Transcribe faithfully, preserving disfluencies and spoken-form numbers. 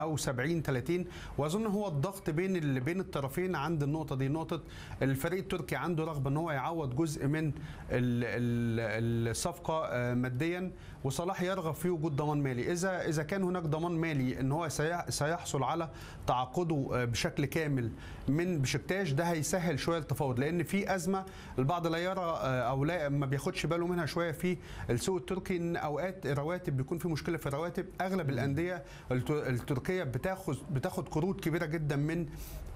او سبعين ثلاثين، واظن هو الضغط بين ال- بين الطرفين عند النقطه دي. نقطه الفريق التركي عنده رغبه ان هو يعوض جزء من ال- ال- الصفقه آه، ماديا، وصلاح يرغب في وجود ضمان مالي. اذا اذا كان هناك ضمان مالي ان هو سيح- سيحصل على تعاقده آه، بشكل كامل من بشكتاش، ده هيسهل شويه التفاوض، لان في ازمه البعض لا يرى آه، او لا ما بياخدش باله منها شويه في السوق التركي، ان اوقات الرواتب بيكون في مشكله في الرواتب. اغلب الانديه الت- التركيه بتاخد بتاخد قروض كبيره جدا من